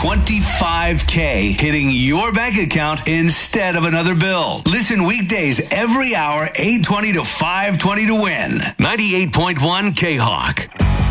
$25K hitting your bank account instead of another bill. Listen weekdays every hour, 8:20 to 5:20 to win. 98.1 K-Hawk.